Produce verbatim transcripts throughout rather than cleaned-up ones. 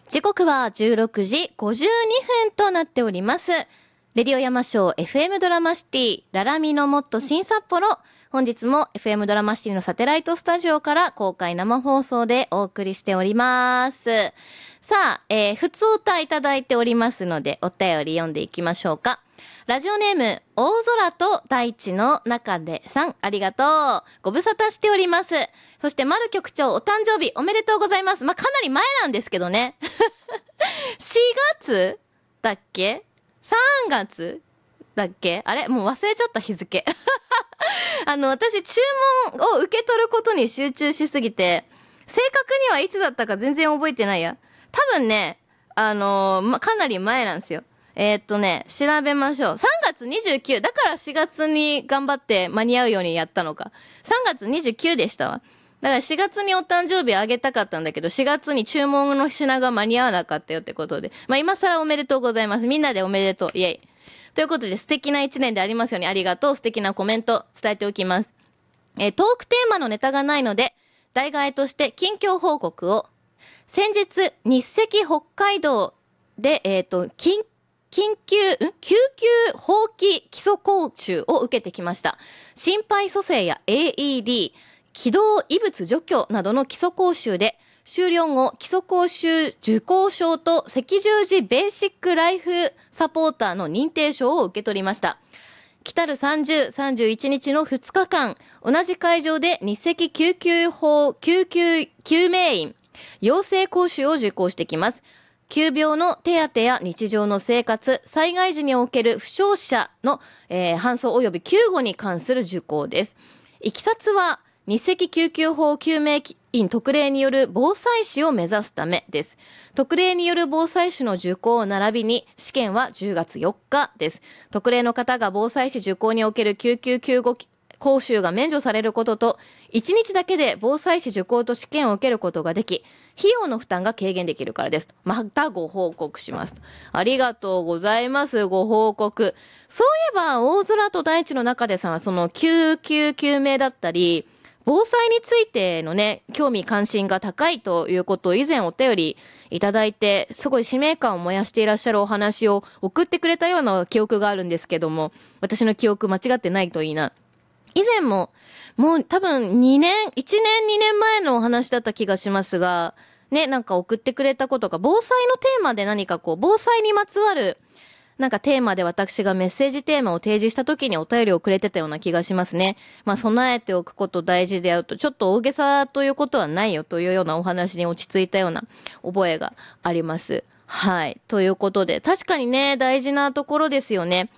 時刻はじゅうろくじごじゅうにふんとなっております。レディオ山椒 エフエム ドラマシティララミのもっと新札幌。本日も エフエム ドラマシティのサテライトスタジオから公開生放送でお送りしております。さあ、えー、ふつおたいただいておりますのでお便り読んでいきましょうか。ラジオネーム大空と大地の中でさん、ありがとう。ご無沙汰しております。そして丸局長お誕生日おめでとうございます。まあ、かなり前なんですけどねしがつだっけさんがつだっけ、あれもう忘れちゃった日付あの私注文を受け取ることに集中しすぎて正確にはいつだったか全然覚えてないや。多分ねあのー、ま、かなり前なんですよ。えー、っとね調べましょう。さんがつにじゅうくだからしがつに頑張って間に合うようにやったのか。さんがつにじゅうくでしたわ。だからしがつにお誕生日あげたかったんだけどしがつに注文の品が間に合わなかったよってことで、まあ今更おめでとうございます。みんなでおめでとうイエイということで素敵な一年でありますように。ありがとう。素敵なコメント伝えておきます。えー、トークテーマのネタがないので代替えとして近況報告を。先日日赤北海道でえっ、ー、と緊緊急ん救急法規基礎講習を受けてきました。心肺蘇生や エーイーディー 気道異物除去などの基礎講習で修了後基礎講習受講証と赤十字ベーシックライフサポーターの認定証を受け取りました。来たるさんじゅう、さんじゅういちにちのふつかかん同じ会場で日赤救急法救急救命員養成講習を受講してきます。急病の手当や日常の生活、災害時における負傷者の、えー、搬送及び救護に関する受講です。いきさつは日赤救急法救命員特例による防災士を目指すためです。特例による防災士の受講並びに試験はじゅうがつよっかです。特例の方が防災士受講における救急救護講習が免除されることと、いちにちだけで防災士受講と試験を受けることができ、費用の負担が軽減できるからです。またご報告します。ありがとうございます。ご報告。そういえば大空と大地の中でさん、その救急救命だったり防災についてのね興味関心が高いということを以前お便りいただいて、すごい使命感を燃やしていらっしゃるお話を送ってくれたような記憶があるんですけども、私の記憶間違ってないといいな。以前ももう多分にねんいちねんにねんまえのお話だった気がしますがね、なんか送ってくれたことが防災のテーマで何かこう防災にまつわるなんかテーマで私がメッセージテーマを提示した時にお便りをくれてたような気がしますね。まあ備えておくこと大事であると、ちょっと大げさということはないよというようなお話に落ち着いたような覚えがあります。はい。ということで、確かにね、大事なところですよね。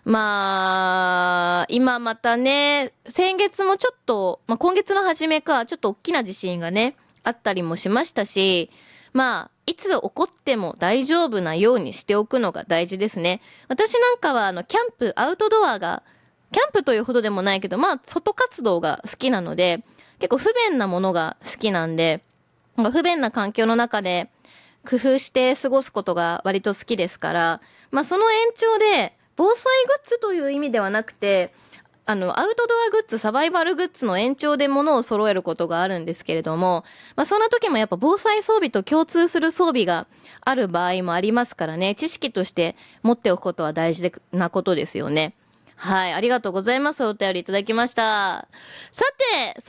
まあ、今またね、先月もちょっと、まあ今月の初めか、ちょっと大きな地震がね、あったりもしましたし、まあ、いつ起こっても大丈夫なようにしておくのが大事ですね。私なんかは、あの、キャンプ、アウトドアが、キャンプというほどでもないけど、まあ、外活動が好きなので、結構不便なものが好きなんで、不便な環境の中で、工夫して過ごすことが割と好きですから、まあその延長で防災グッズという意味ではなくて、あのアウトドアグッズ、サバイバルグッズの延長で物を揃えることがあるんですけれども、まあそんな時もやっぱ防災装備と共通する装備がある場合もありますからね、知識として持っておくことは大事なことですよね。はい、ありがとうございます。お便りいただきました。さて